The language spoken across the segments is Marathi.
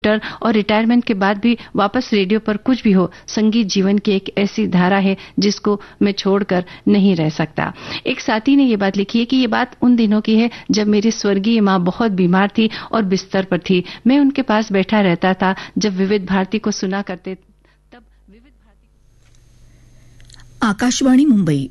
कलेक्टर और रिटायरमेंट के बाद भी वापस रेडियो पर कुछ भी हो, संगीत जीवन की एक ऐसी धारा है जिसको मैं छोड़कर नहीं रह सकता। एक साथी ने ये बात लिखी है कि ये बात उन दिनों की है जब मेरी स्वर्गीय माँ बहुत बीमार थी और बिस्तर पर थी। मैं उनके पास बैठा रहता था जब विविध भारती को सुना करते, तब विविध भारती। आकाशवाणी मुंबई।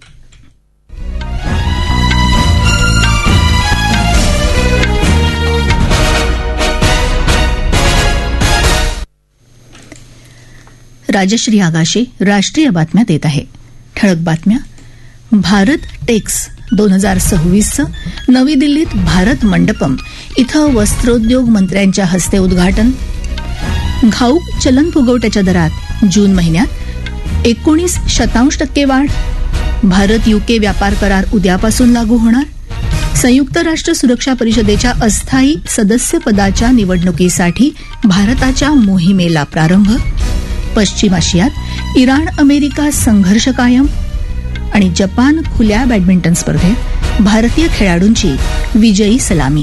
राजश्री आगाशे राष्ट्रीय बातम्या देत आहे। ठळक बातम्या। भारत टेक्स 2026चं नवी दिल्लीत भारत मंडपम इथं वस्त्रोद्योग मंत्र्यांच्या हस्ते उद्घाटन। घाऊक चलन फुगवट्याच्या दरात जून महिन्यात 19% वाढ। भारत यूके व्यापार करार उद्यापासून लागू होणार। संयुक्त राष्ट्र सुरक्षा परिषदेच्या अस्थायी सदस्यपदाच्या निवडणुकीसाठी भारताच्या मोहिमेला प्रारंभ। पश्चिम आशियात इराण अमेरिका संघर्ष कायम। आणि जपान खुल्या बॅडमिंटन स्पर्धेत भारतीय खेळाडूंची विजयी सलामी।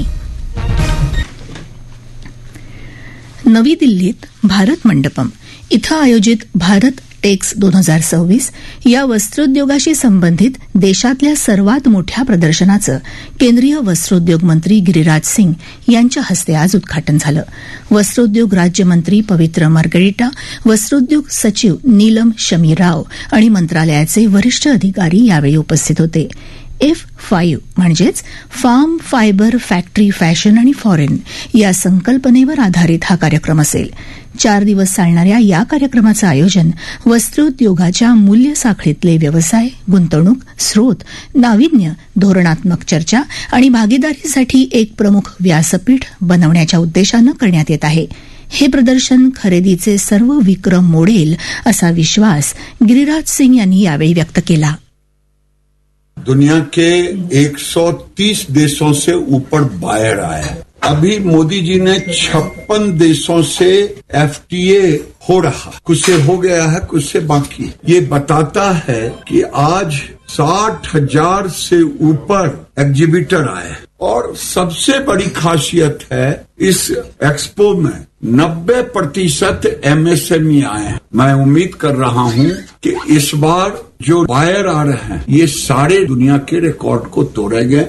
नवी दिल्लीत भारत मंडपम इथं आयोजित भारत टेक्स 2026 या वस्त्रोद्योगाशी संबंधित देशातल्या सर्वात मोठ्या प्रदर्शनाचं केंद्रीय वस्त्रोद्योग मंत्री गिरिराज सिंग यांच्या हस्ते आज उद्घाटन झालं। वस्त्रोद्योग राज्यमंत्री पवित्र मार्गरिटा, वस्त्रोद्योग सचिव नीलम शमी राव आणि मंत्रालयाचे वरिष्ठ अधिकारी यावेळी उपस्थित होते। F5 म्हणजेच फार्म, फायबर, फॅक्टरी, फॅशन आणि फॉरेन या संकल्पनेवर आधारित हा कार्यक्रम असेल। 4 दिवस चालणाऱ्या या कार्यक्रमाचं आयोजन वस्त्रोद्योगाच्या मूल्य साखळीतले व्यवसाय, गुंतवणूक, स्रोत, नाविन्य, धोरणात्मक चर्चा आणि भागीदारीसाठी एक प्रमुख व्यासपीठ बनवण्याच्या उद्देशानं करण्यात येत आहे। हे प्रदर्शन खरेदीचे सर्व विक्रम मोडेल असा विश्वास गिरिराज सिंग यांनी यावेळी व्यक्त केला। दुनिया के 130 देशों से ऊपर बायर आया। अभी मोदी जी ने 56 देशों से FTA हो रहा, कुछ से हो गया है, कुछ से बाकी। ये बताता है कि आज 60,000 से ऊपर एग्जीबिटर आए और सबसे बड़ी खासियत है इस एक्सपो में 90% MSME आए हैं। मैं उम्मीद कर रहा हूं कि इस बार जो बायर आ रहे हैं ये सारे दुनिया के रिकॉर्ड को तोड़ेंगे।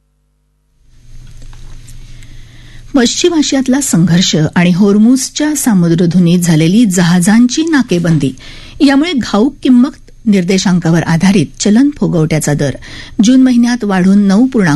पश्चिम आशियातला संघर्ष आणि होर्मुझच्या सामुद्रधुनीत झालेली जहाजांची नाकेबंदी यामुळे घाऊक किंमत निर्देशांकावर आधारित चलन फुगवट्याचा दर जून महिन्यात वाढून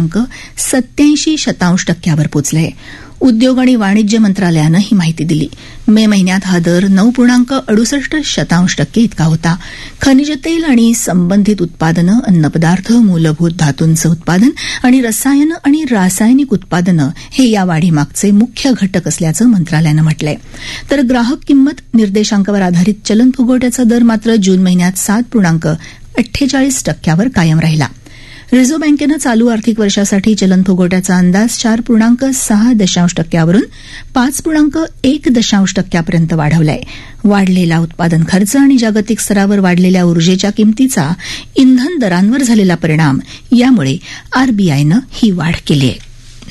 9.87% वर पोचलाय। उद्योग आणि वाणिज्य मंत्रालयानं ही माहिती दिली। मे महिन्यात हा दर 9.68% इतका होता। खनिज तेल आणि संबंधित उत्पादनं, अन्नपदार्थ, मूलभूत धातूंचं उत्पादन आणि रसायनं आणि रासायनिक उत्पादनं हे या वाढीमागचे मुख्य घटक असल्याचं मंत्रालयानं म्हटलंय। तर ग्राहक किंमत निर्देशांकावर आधारित चलन फुगवट्याचा दर मात्र जून महिन्यात 7.48% वर कायम राहिला। रिझर्व्ह बँकेनं चालू आर्थिक वर्षासाठी चलन फुगवट्याचा अंदाज 4.6% वरून 5.1% पर्यंत वाढवलाय। वाढलेला उत्पादन खर्च आणि जागतिक स्तरावर वाढलेल्या ऊर्जेच्या किमतीचा इंधन दरांवर झालेला परिणाम यामुळे आरबीआयनं ही वाढ केली आहे।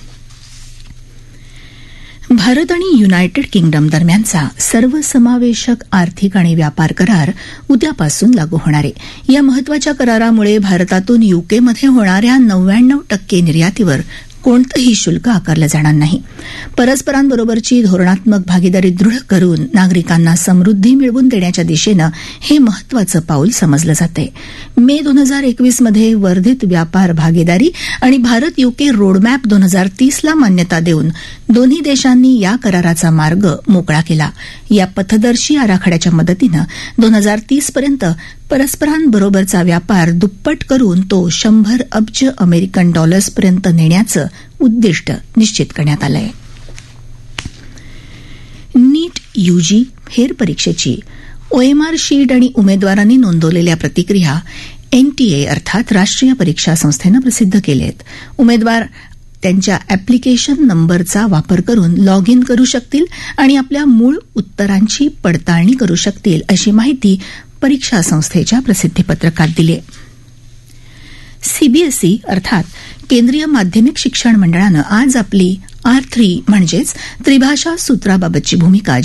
भारत आणि युनायटेड किंगडम दरम्यानचा सर्वसमावेशक आर्थिक आणि व्यापार करार उद्यापासून लागू होणार आहे। या महत्वाच्या करारामुळे भारतातून यूकेमध्ये होणाऱ्या 99% निर्यातीवर कोणतंही शुल्क आकारलं जाणार नाही। परस्परांबरोबरची धोरणात्मक भागीदारी दृढ करून नागरिकांना समृद्धी मिळवून देण्याच्या दिशेनं हे महत्वाचं पाऊल समजलं जातंय। मे 2021 मध्ये वर्धित व्यापार भागीदारी आणि भारत यूके रोडमॅप 2030 ला मान्यता देऊन दोन्ही देशांनी या कराराचा मार्ग मोकळा केला। या पथदर्शी आराखड्याच्या मदतीनं 2030 पर्यंत परस्परांबरोबरचा व्यापार दुप्पट करून तो 100 अब्ज अमेरिकन डॉलर्सपर्यंत नेण्याचं उद्दिष्ट निश्चित करण्यात आलं आहे। नीट यूजी फेरपरीक्षेची OMR शीट आणि उमेदवारांनी नोंदवलेल्या प्रतिक्रिया NTA अर्थात राष्ट्रीय परीक्षा संस्थेनं प्रसिद्ध केल्या आहेत। उमेदवार त्यांच्या अॅप्लिकेशन नंबरचा वापर करून लॉग इन करू शकतील आणि आपल्या मूळ उत्तरांची पडताळणी करू शकतील अशी माहिती परीक्षा संस्थेच्या प्रसिद्धीपत्रकात दिली आहे। सीबीएसई अर्थात केंद्रीय माध्यमिक शिक्षण मंडळानं आज आपली R3 म्हणजेच त्रिभाषा सूत्राबाबतची भूमिका